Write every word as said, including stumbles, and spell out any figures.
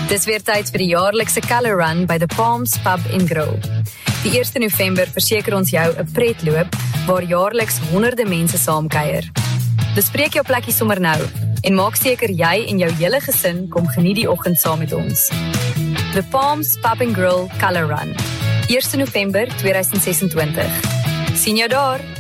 Dis weer tyd vir die jaarlikse Colour Run by The Palms Pub en Grill. Die eerste November verseker ons jou 'n pretloop waar jaarliks honderde mense saamkuier. Bespreek jou plekkie sommer nou en maak seker jy en jou hele gesin kom geniet die oggend saam met ons. The Palms Pub and Grill Colour Run, eerste November tweeduisend ses en twintig. Sien jou daar!